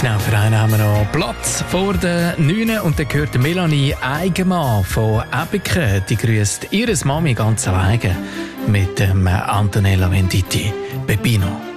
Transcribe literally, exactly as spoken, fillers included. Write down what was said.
Genau, für einen haben wir noch Platz vor den Neunen und dann gehört Melanie Eigenmann von Ebiken. Die grüßt ihre Mami ganz alleine mit dem Antonella Venditti. Peppino.